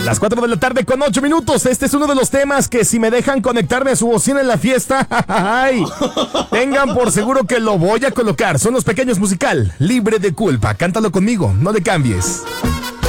Las 4 de la tarde con 8 minutos. Este es uno de los temas que si me dejan conectarme a su bocina en la fiesta, ay, tengan por seguro que lo voy a colocar. Son Los Pequeños Musical, Libre de Culpa. Cántalo conmigo, no le cambies.